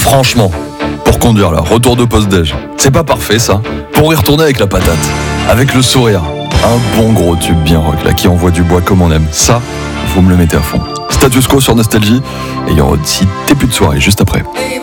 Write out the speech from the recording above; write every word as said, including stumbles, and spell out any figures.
Franchement, pour conduire là, retour de post-déj, c'est pas parfait ça. Pour y retourner avec la patate, avec le sourire, un bon gros tube bien rock là qui envoie du bois comme on aime. Ça, vous me le mettez à fond. Status quo sur Nostalgie et il y aura aussi des putes de soirée juste après.